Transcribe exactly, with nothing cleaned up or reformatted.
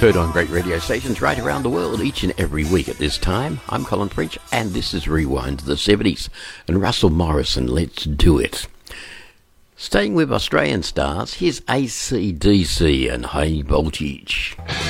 Heard on great radio stations right around the world each and every week at this time. I'm Colin French, and this is Rewind to the seventies. And Russell Morrison, Let's Do It. Staying with Australian stars, here's A C D C and High Voltage.